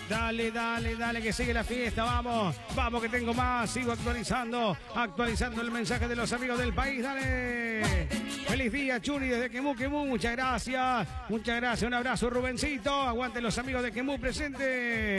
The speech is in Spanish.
Dale, dale, dale, que sigue la fiesta, vamos, vamos que tengo más, sigo actualizando el mensaje de los amigos del país, dale. Feliz día, Churi, desde Quemú, muchas gracias, un abrazo, Rubencito, aguante los amigos de Quemú presentes.